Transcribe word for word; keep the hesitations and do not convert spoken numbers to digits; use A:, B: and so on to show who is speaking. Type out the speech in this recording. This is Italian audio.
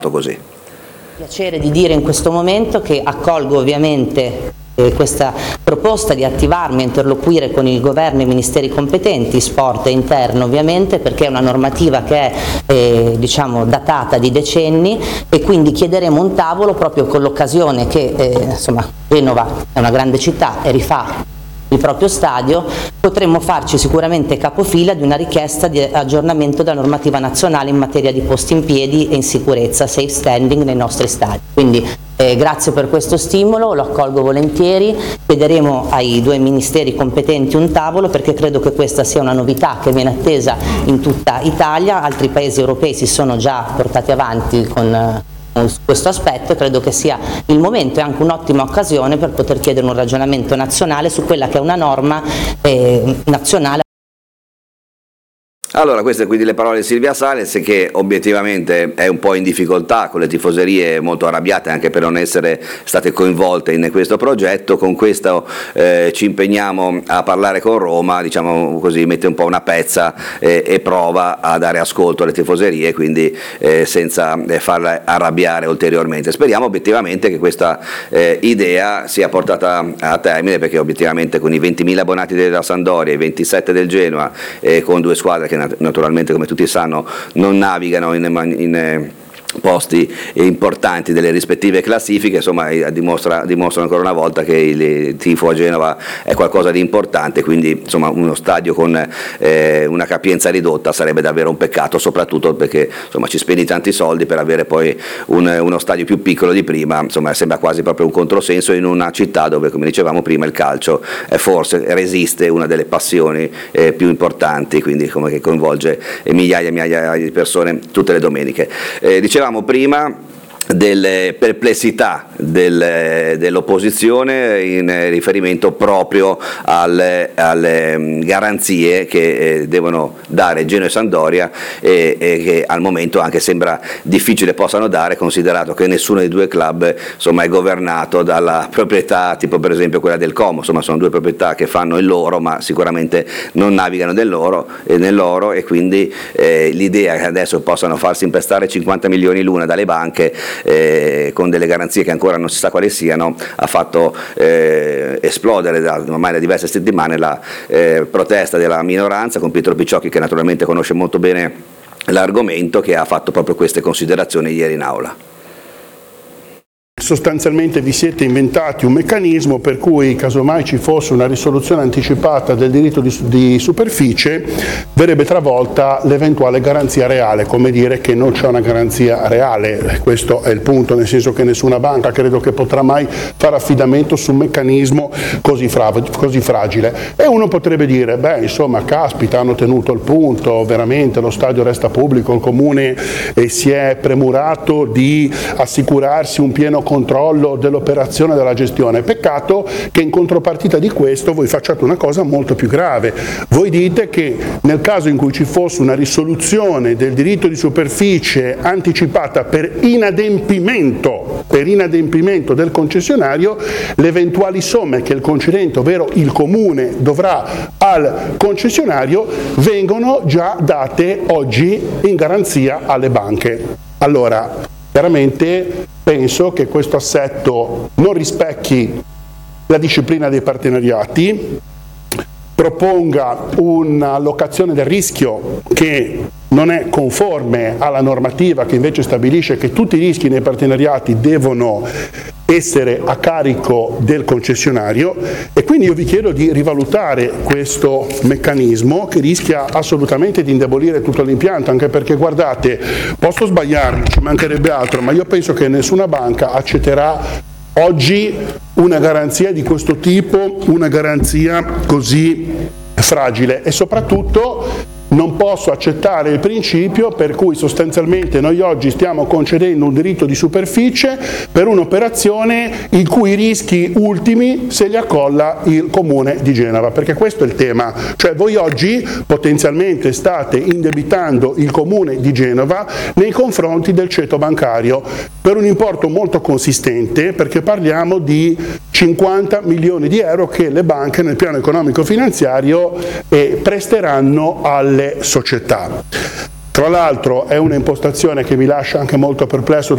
A: così.
B: Piacere di dire in questo momento che accolgo ovviamente eh, questa proposta di attivarmi a interloquire con il governo e i ministeri competenti, sport e interno ovviamente, perché è una normativa che è eh, diciamo datata di decenni, e quindi chiederemo un tavolo proprio con l'occasione che eh, insomma Genova è una grande città e rifà il proprio stadio, potremmo farci sicuramente capofila di una richiesta di aggiornamento della normativa nazionale in materia di posti in piedi e in sicurezza, safe standing nei nostri stadi. Quindi eh, grazie per questo stimolo, lo accolgo volentieri, chiederemo ai due ministeri competenti un tavolo, perché credo che questa sia una novità che viene attesa in tutta Italia. Altri paesi europei si sono già portati avanti con questo aspetto, e credo che sia il momento e anche un'ottima occasione per poter chiedere un ragionamento nazionale su quella che è una norma eh, nazionale.
A: Allora, queste quindi le parole di Silvia Sales, che obiettivamente è un po' in difficoltà, con le tifoserie molto arrabbiate anche per non essere state coinvolte in questo progetto. Con questo eh, ci impegniamo a parlare con Roma, diciamo così, mette un po' una pezza eh, e prova a dare ascolto alle tifoserie, quindi eh, senza eh, farle arrabbiare ulteriormente. Speriamo obiettivamente che questa eh, idea sia portata a termine, perché obiettivamente con i ventimila abbonati della Sampdoria, i ventisette del Genoa, e con due squadre che naturalmente, come tutti sanno, non navigano in, in posti importanti delle rispettive classifiche, insomma dimostra, dimostra ancora una volta che il tifo a Genova è qualcosa di importante, quindi insomma uno stadio con eh, una capienza ridotta sarebbe davvero un peccato, soprattutto perché insomma ci spendi tanti soldi per avere poi un, uno stadio più piccolo di prima. Insomma sembra quasi proprio un controsenso in una città dove, come dicevamo prima, il calcio è forse resiste una delle passioni eh, più importanti, quindi come che coinvolge migliaia e migliaia di persone tutte le domeniche. Eh, Dicevamo prima delle perplessità del, dell'opposizione in riferimento proprio alle, alle garanzie che eh, devono dare Genoa e Sampdoria, e, e che al momento anche sembra difficile possano dare, considerato che nessuno dei due club insomma è governato dalla proprietà tipo per esempio quella del Como. Insomma sono due proprietà che fanno il loro, ma sicuramente non navigano nell'oro, e nell'oro e quindi eh, l'idea che adesso possano farsi imprestare cinquanta milioni l'una dalle banche Eh, con delle garanzie che ancora non si sa quali siano, ha fatto eh, esplodere da, ormai da diverse settimane la eh, protesta della minoranza, con Pietro Picciocchi, che naturalmente conosce molto bene l'argomento, che ha fatto proprio queste considerazioni ieri in aula.
C: Sostanzialmente vi siete inventati un meccanismo per cui, casomai ci fosse una risoluzione anticipata del diritto di, di superficie, verrebbe travolta l'eventuale garanzia reale, come dire che non c'è una garanzia reale. Questo è il punto, nel senso che nessuna banca credo che potrà mai fare affidamento su un meccanismo così, fra, così fragile. E uno potrebbe dire, beh insomma caspita, hanno tenuto il punto, veramente lo stadio resta pubblico, il comune eh, si è premurato di assicurarsi un pieno controllo dell'operazione, della gestione. Peccato che in contropartita di questo voi facciate una cosa molto più grave. Voi dite che nel caso in cui ci fosse una risoluzione del diritto di superficie anticipata per inadempimento, per inadempimento del concessionario, le eventuali somme che il concedente, ovvero il comune, dovrà al concessionario vengono già date oggi in garanzia alle banche. Allora, chiaramente penso che questo assetto non rispecchi la disciplina dei partenariati, proponga un'allocazione del rischio che non è conforme alla normativa, che invece stabilisce che tutti i rischi nei partenariati devono essere a carico del concessionario, e quindi io vi chiedo di rivalutare questo meccanismo che rischia assolutamente di indebolire tutto l'impianto, anche perché guardate, posso sbagliarmi, ci mancherebbe altro, ma io penso che nessuna banca accetterà oggi una garanzia di questo tipo, una garanzia così fragile, e soprattutto non posso accettare il principio per cui sostanzialmente noi oggi stiamo concedendo un diritto di superficie per un'operazione i cui rischi ultimi se li accolla il Comune di Genova, perché questo è il tema, cioè voi oggi potenzialmente state indebitando il Comune di Genova nei confronti del ceto bancario per un importo molto consistente, perché parliamo di cinquanta milioni di euro che le banche nel piano economico finanziario eh, presteranno alle società. Tra l'altro è un'impostazione che mi lascia anche molto perplesso